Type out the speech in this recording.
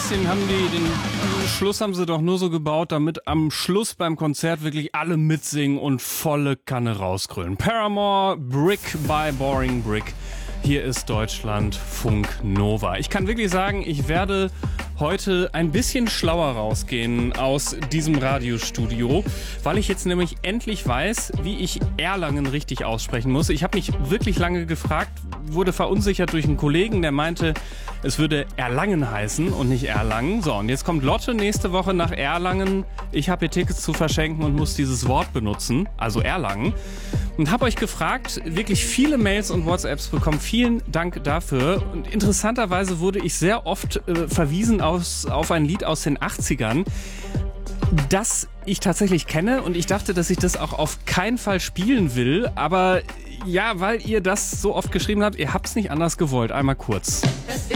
bisschen den Schluss haben sie doch nur so gebaut, damit am Schluss beim Konzert wirklich alle mitsingen und volle Kanne rausgrölen. Paramore, Brick by Boring Brick. Hier ist Deutschlandfunk Nova. Ich kann wirklich sagen, ich werde heute ein bisschen schlauer rausgehen aus diesem Radiostudio, weil ich jetzt nämlich endlich weiß, wie ich Erlangen richtig aussprechen muss. Ich habe mich wirklich lange gefragt, wurde verunsichert durch einen Kollegen, der meinte, es würde Erlangen heißen und nicht Erlangen. So, und jetzt kommt Lotte nächste Woche nach Erlangen. Ich habe hier Tickets zu verschenken und muss dieses Wort benutzen, also Erlangen. Und habe euch gefragt, wirklich viele Mails und WhatsApps bekommen. Vielen Dank dafür. Und interessanterweise wurde ich sehr oft verwiesen auf ein Lied aus den 80ern, das ich tatsächlich kenne. Und ich dachte, dass ich das auch auf keinen Fall spielen will. Aber ja, weil ihr das so oft geschrieben habt, ihr habt es nicht anders gewollt. Einmal kurz.